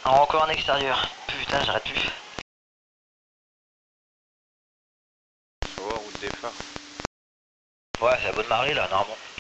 Ah, encore un extérieur. Putain, j'arrête plus. Oh, route des phares. Ouais, c'est la bonne marée là, normalement.